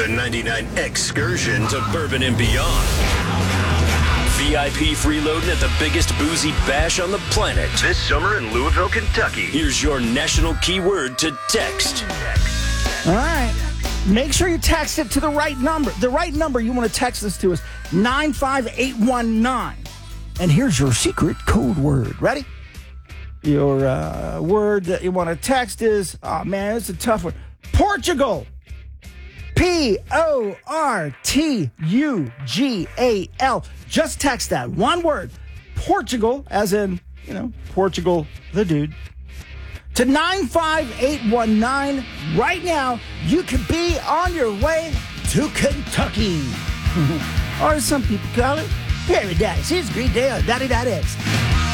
The 99 excursion to Bourbon and beyond. VIP freeloading at the biggest boozy bash on the planet. This summer in Louisville, Kentucky. Here's your national keyword to text. All right. Make sure you text it to the right number. The right number you want to text this to is 95819. And here's your secret code word. Ready? Your word that you want to text is, oh man, it's a tough one. Portugal. Portugal. Just text that. One word. Portugal, as in, Portugal, the dude. To 95819. Right now, you could be on your way to Kentucky. Or as some people call it, paradise. Here's Green Day on 99X.